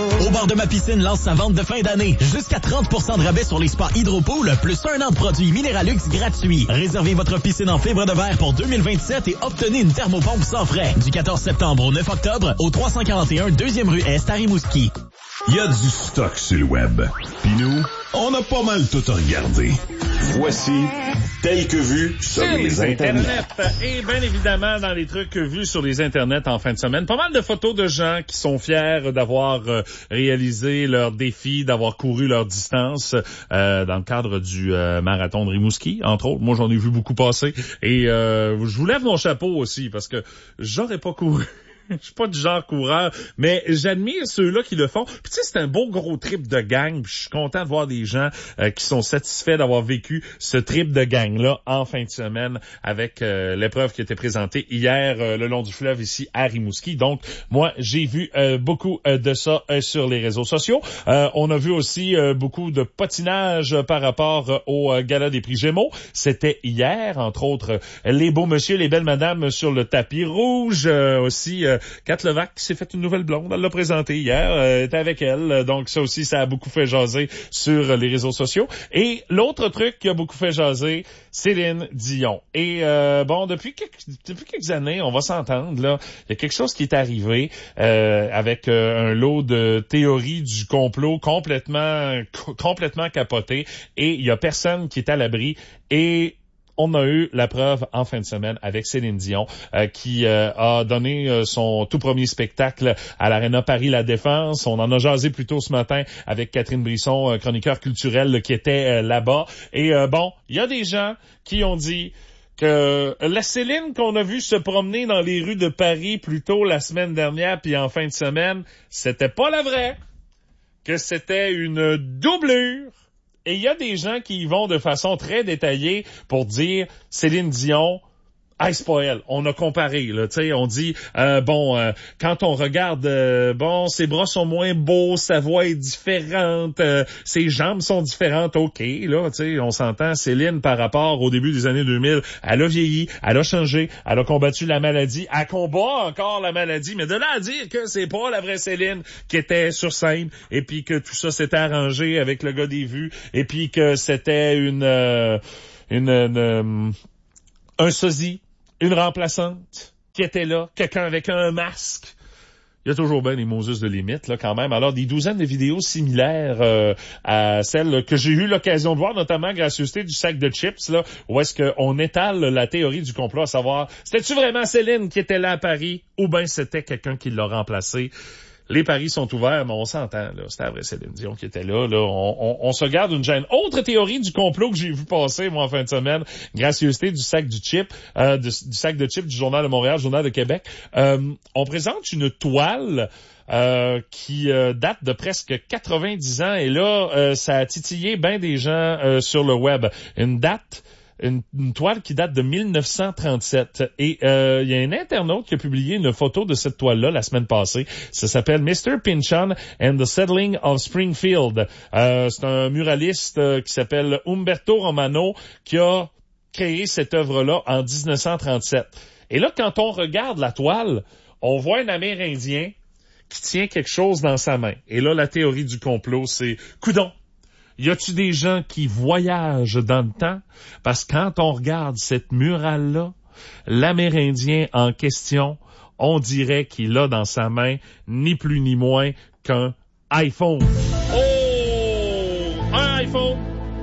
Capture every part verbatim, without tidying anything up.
Au bord de ma piscine lance sa vente de fin d'année. Jusqu'à trente pour cent de rabais sur les spas Hydropool, plus un an de produits Minéralux gratuits. Réservez votre piscine en fibre de verre pour deux mille vingt-sept et obtenez une thermopompe sans frais. Du quatorze septembre au neuf octobre, au trois cent quarante et un deuxième rue Est à Rimouski. Il y a du stock sur le web. Puis nous, on a pas mal tout regardé. Voici Tel que vu sur les, les internets. internets. Et bien évidemment, dans les trucs vus sur les internets en fin de semaine, pas mal de photos de gens qui sont fiers d'avoir euh, réalisé leur défi, d'avoir couru leur distance euh, dans le cadre du euh, marathon de Rimouski, entre autres. Moi, j'en ai vu beaucoup passer. Et euh, je vous lève mon chapeau aussi, parce que j'aurais pas couru. Je suis pas du genre coureur, mais j'admire ceux-là qui le font. Puis tu sais, c'est un beau gros trip de gang. Puis je suis content de voir des gens euh, qui sont satisfaits d'avoir vécu ce trip de gang-là en fin de semaine avec euh, l'épreuve qui était présentée hier euh, le long du fleuve ici à Rimouski. Donc, moi, j'ai vu euh, beaucoup euh, de ça euh, sur les réseaux sociaux. Euh, on a vu aussi euh, beaucoup de patinage euh, par rapport euh, au euh, gala des prix Gémeaux. C'était hier, entre autres, euh, les beaux messieurs, les belles madames sur le tapis rouge. Euh, aussi, euh, Kat Levac qui s'est fait une nouvelle blonde, elle l'a présentée hier, euh, était avec elle, donc ça aussi, ça a beaucoup fait jaser sur les réseaux sociaux. Et l'autre truc qui a beaucoup fait jaser, Céline Dion. Et euh, bon, depuis quelques, depuis quelques années, on va s'entendre, là, il y a quelque chose qui est arrivé euh, avec euh, un lot de théories du complot complètement, complètement capoté, et il y a personne qui est à l'abri, et on a eu la preuve en fin de semaine avec Céline Dion euh, qui euh, a donné euh, son tout premier spectacle à l'Arena Paris La Défense. On en a jasé plus tôt ce matin avec Catherine Brisson, euh, chroniqueur culturel là, qui était euh, là-bas. Et euh, bon, il y a des gens qui ont dit que la Céline qu'on a vue se promener dans les rues de Paris plus tôt la semaine dernière puis en fin de semaine, c'était pas la vraie, que c'était une doublure. Et il y a des gens qui y vont de façon très détaillée pour dire Céline Dion, hey, c'est pas elle. On a comparé, là, tu sais, on dit, euh, bon, euh, quand on regarde, euh, bon, ses bras sont moins beaux, sa voix est différente, euh, ses jambes sont différentes, ok, là, tu sais, on s'entend, Céline, par rapport au début des années deux mille, elle a vieilli, elle a changé, elle a combattu la maladie, elle combat encore la maladie, mais de là à dire que c'est pas la vraie Céline qui était sur scène, et puis que tout ça s'était arrangé avec le gars des vues, et puis que c'était une, euh, une, une, une un sosie, une remplaçante qui était là, quelqu'un avec un masque. Il y a toujours bien des Moses de limite, là, quand même. Alors, des douzaines de vidéos similaires euh, à celles que j'ai eu l'occasion de voir, notamment gracieuseté du sac de chips, là, où est-ce qu'on étale la théorie du complot, à savoir, c'était-tu vraiment Céline qui était là à Paris, ou bien c'était quelqu'un qui l'a remplacé? Les paris sont ouverts, mais on s'entend, là. C'était la vraie Céline Dion qui était là, là. On, on, on se garde une gêne. Autre théorie du complot que j'ai vu passer, moi, en fin de semaine. Gracieuseté du sac du chip, euh, du, du sac de chip du Journal de Montréal, Journal de Québec. Euh, on présente une toile, euh, qui euh, date de presque quatre-vingt-dix ans. Et là, euh, ça a titillé bien des gens, euh, sur le web. Une date, Une, une toile qui date de mille neuf cent trente-sept. Et euh, il y a un internaute qui a publié une photo de cette toile-là la semaine passée. Ça s'appelle mister Pynchon and the Settling of Springfield. Euh, c'est un muraliste euh, qui s'appelle Umberto Romano qui a créé cette œuvre-là en dix-neuf cent trente-sept. Et là, quand on regarde la toile, on voit un Amérindien qui tient quelque chose dans sa main. Et là, la théorie du complot, c'est « Coudon! Y a-tu des gens qui voyagent dans le temps? Parce que quand on regarde cette murale-là, l'Amérindien en question, on dirait qu'il a dans sa main ni plus ni moins qu'un iPhone. Oh! Un iPhone!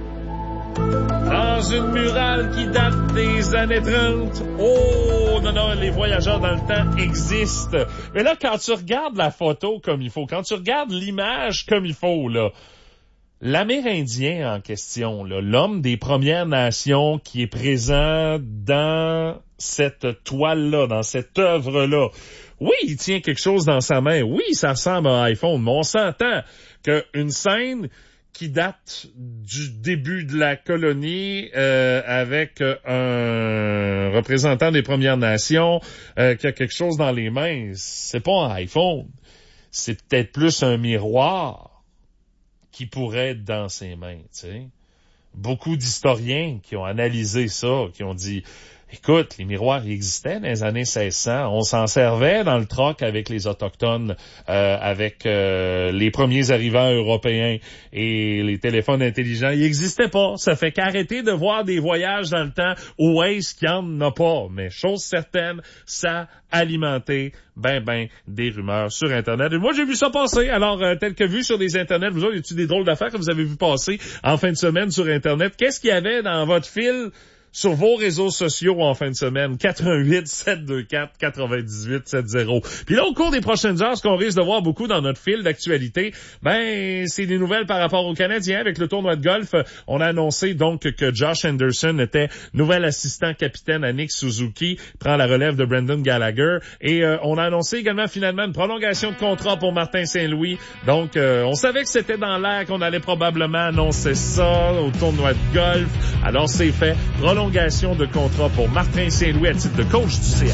Dans une murale qui date des années trente. Oh! Non, non, les voyageurs dans le temps existent. Mais là, quand tu regardes la photo comme il faut, quand tu regardes l'image comme il faut, là, l'Amérindien en question, là, l'homme des Premières Nations qui est présent dans cette toile-là, dans cette œuvre-là, oui, il tient quelque chose dans sa main. Oui, ça ressemble à un iPhone, mais on s'entend qu'une scène qui date du début de la colonie euh, avec un représentant des Premières Nations euh, qui a quelque chose dans les mains, c'est pas un iPhone. C'est peut-être plus un miroir qui pourrait être dans ses mains, tu sais. Beaucoup d'historiens qui ont analysé ça, qui ont dit, Écoute, les miroirs ils existaient dans les années seize cents. On s'en servait dans le troc avec les Autochtones, euh, avec euh, les premiers arrivants européens et les téléphones intelligents. Ils n'existaient pas. Ça fait qu'arrêter de voir des voyages dans le temps où est-ce qu'il n'y en a pas. Mais chose certaine, ça a alimenté ben ben des rumeurs sur Internet. Et moi, j'ai vu ça passer. Alors, euh, tel que vu sur des Internets, vous autres, y a-t-il des drôles d'affaires que vous avez vu passer en fin de semaine sur Internet? Qu'est-ce qu'il y avait dans votre fil sur vos réseaux sociaux en fin de semaine? quatre un huit, sept deux quatre, neuf huit sept zéro. Puis là, au cours des prochaines heures, ce qu'on risque de voir beaucoup dans notre fil d'actualité, ben, c'est des nouvelles par rapport aux Canadiens. Avec le tournoi de golf, on a annoncé donc que Josh Anderson était nouvel assistant capitaine à Nick Suzuki, prend la relève de Brendan Gallagher. Et euh, on a annoncé également finalement une prolongation de contrat pour Martin Saint-Louis. Donc, euh, on savait que c'était dans l'air qu'on allait probablement annoncer ça au tournoi de golf. Alors, c'est fait. Prolongation de contrat pour Martin Saint-Louis à titre de coach du C H.